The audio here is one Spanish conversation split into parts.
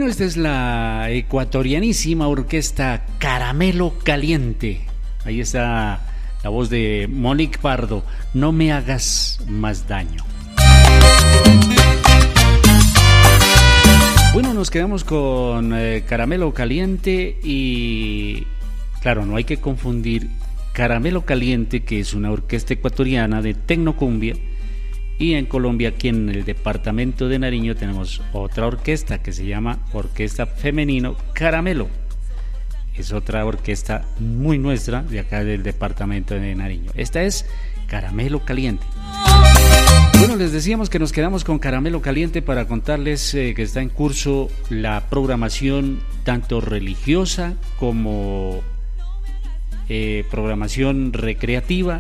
Bueno, esta es la ecuatorianísima orquesta Caramelo Caliente. Ahí está la voz de Monique Pardo. No me hagas más daño. Bueno, nos quedamos con Caramelo Caliente y claro, no hay que confundir Caramelo Caliente, que es una orquesta ecuatoriana de tecnocumbia, y en Colombia, aquí en el departamento de Nariño, tenemos otra orquesta que se llama Orquesta Femenino Caramelo. Es otra orquesta muy nuestra de acá del departamento de Nariño. Esta es Caramelo Caliente. Bueno, les decíamos que nos quedamos con Caramelo Caliente para contarles que está en curso la programación tanto religiosa como programación recreativa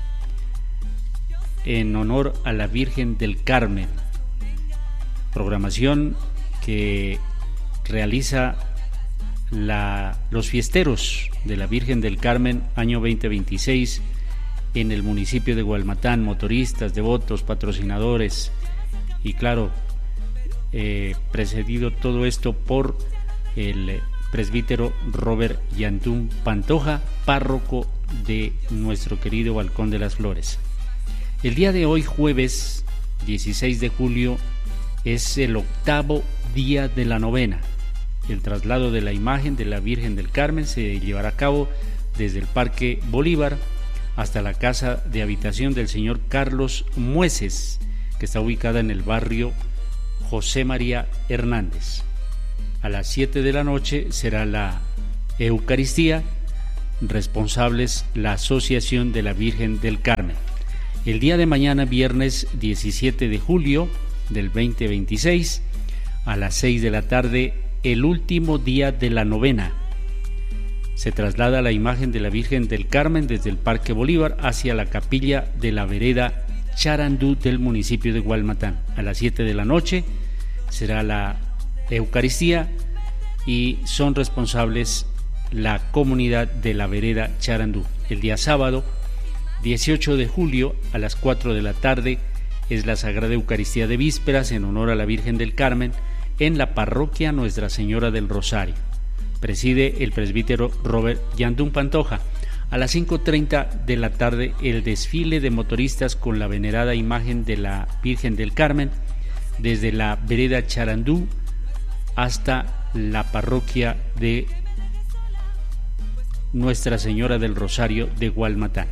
en honor a la Virgen del Carmen. Programación que realiza los fiesteros de la Virgen del Carmen año 2026 en el municipio de Gualmatán, motoristas, devotos, patrocinadores y claro, precedido todo esto por el presbítero Robert Yandún Pantoja, párroco de nuestro querido Balcón de las Flores. El día de hoy, jueves 16 de julio, es el 8º día de la novena. El traslado de la imagen de la Virgen del Carmen se llevará a cabo desde el Parque Bolívar hasta la casa de habitación del señor Carlos Mueces, que está ubicada en el barrio José María Hernández. A las 7 de la noche será la Eucaristía, responsables la Asociación de la Virgen del Carmen. El día de mañana, viernes 17 de julio del 2026, a las 6 de la tarde, el último día de la novena. Se traslada la imagen de la Virgen del Carmen desde el Parque Bolívar hacia la capilla de la vereda Charandú del municipio de Gualmatán. A las 7 de la noche será la Eucaristía y son responsables la comunidad de la vereda Charandú. El día sábado 18 de julio a las 4 de la tarde es la Sagrada Eucaristía de Vísperas en honor a la Virgen del Carmen en la parroquia Nuestra Señora del Rosario. Preside el presbítero Robert Yandún Pantoja. A las 5:30 de la tarde el desfile de motoristas con la venerada imagen de la Virgen del Carmen desde la vereda Charandú hasta la parroquia de Nuestra Señora del Rosario de Gualmatán.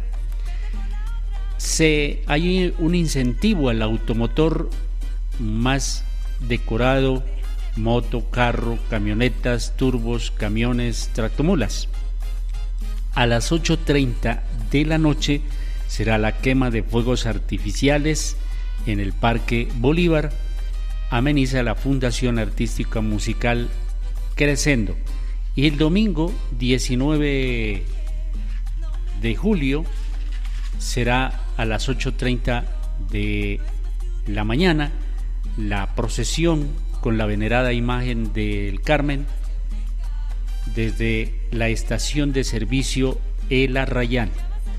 Hay un incentivo al automotor más decorado, moto, carro, camionetas, turbos, camiones, tractomulas. A las 8:30 de la noche será la quema de fuegos artificiales en el Parque Bolívar. Ameniza la Fundación Artística Musical Crescendo. Y el domingo 19 de julio será a las 8:30 de la mañana la procesión con la venerada imagen del Carmen desde la estación de servicio El Arrayán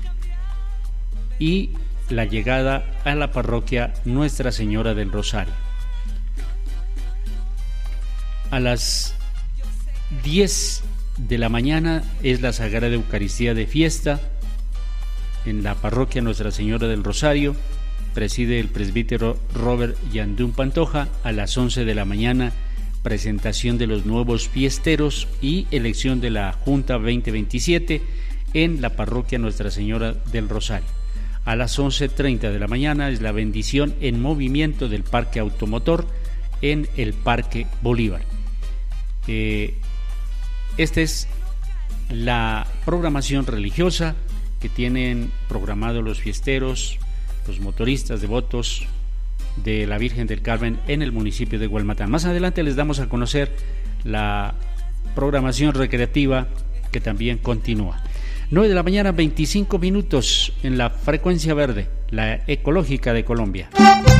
y la llegada a la parroquia Nuestra Señora del Rosario. A las 10 de la mañana es la Sagrada Eucaristía de fiesta en la parroquia Nuestra Señora del Rosario. Preside el presbítero Robert Yandún Pantoja. A las 11 de la mañana, presentación de los nuevos fiesteros y elección de la Junta 2027 en la parroquia Nuestra Señora del Rosario. A las 11:30 de la mañana es la bendición en movimiento del Parque Automotor en el Parque Bolívar. Esta es la programación religiosa que tienen programado los fiesteros, los motoristas devotos de la Virgen del Carmen en el municipio de Gualmatán. Más adelante les damos a conocer la programación recreativa que también continúa. 9 de la mañana, 25 minutos en la frecuencia verde, la ecológica de Colombia.